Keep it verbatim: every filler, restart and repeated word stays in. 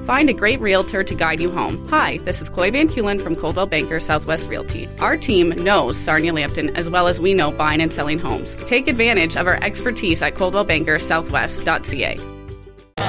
Find a great realtor to guide you home. Hi, this is Chloe Van Kulen from Coldwell Banker Southwest Realty. Our team knows Sarnia Lambton as well as we know buying and selling homes. Take advantage of our expertise at coldwell banker southwest dot c a.